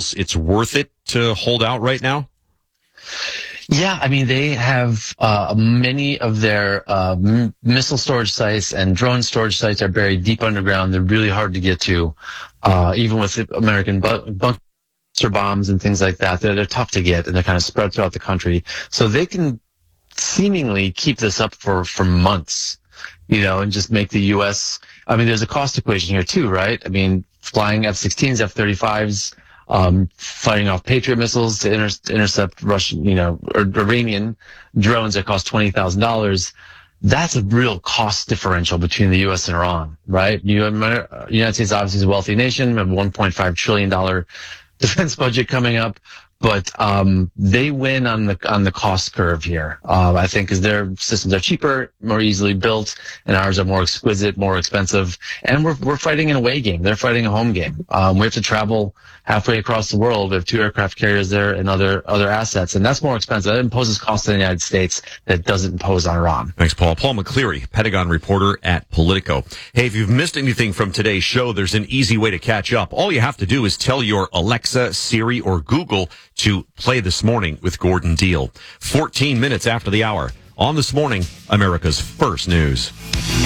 missiles, it's worth it to hold out right now? Yeah, I mean, they have many of their missile storage sites and drone storage sites are buried deep underground. They're really hard to get to, even with the American bunker bombs and things like that. They're tough to get, and they're kind of spread throughout the country. So they can seemingly keep this up for months, and just make the U.S. I mean, there's a cost equation here too, right? I mean, flying F-16s, F-35s, fighting off Patriot missiles to intercept Russian, or Iranian drones that cost $20,000. That's a real cost differential between the U.S. and Iran, right? United States obviously is a wealthy nation. We have a $1.5 trillion defense budget coming up. But they win on the cost curve here. I think because their systems are cheaper, more easily built, and ours are more exquisite, more expensive. And we're fighting an away game. They're fighting a home game. We have to travel halfway across the world. We have 2 aircraft carriers there and other assets, and that's more expensive. That imposes cost in the United States that doesn't impose on Iran. Thanks, Paul. Paul McCleary, Pentagon reporter at Politico. Hey, if you've missed anything from today's show, there's an easy way to catch up. All you have to do is tell your Alexa, Siri, or Google to play This Morning with Gordon Deal. 14 minutes after the hour on This Morning, America's First News.